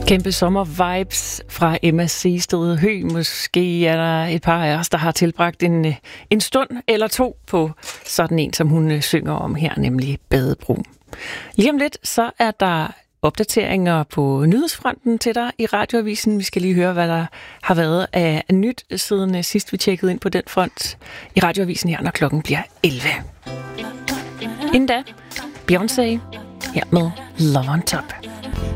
Kæmpe sommer-vibes fra Emma Seested Høgh. Måske er der et par af os, der har tilbragt en stund eller to på sådan en, som hun synger om her, nemlig Badebro. Lige om lidt, så er der opdateringer på nyhedsfronten til dig i Radioavisen. Vi skal lige høre, hvad der har været af nyt siden sidst vi tjekkede ind på den front i Radioavisen her, når klokken bliver 11. Inden da, Beyoncé her med Love on Top.